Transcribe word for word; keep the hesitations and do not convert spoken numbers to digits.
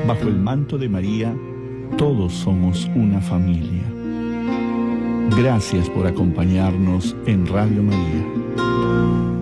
Bajo el manto de María, todos somos una familia. Gracias por acompañarnos en Radio María.